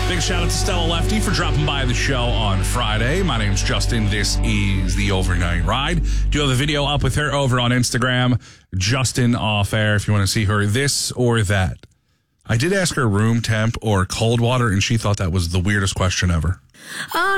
Big shout out to Stella Lefty for dropping by the show on Friday. My name's Justin. This is the Overnight Ride. Do have a video up with her over on Instagram, Justin Off Air, if you want to see her this or that. I did ask her room temp or cold water, and she thought that was the weirdest question ever. Oh,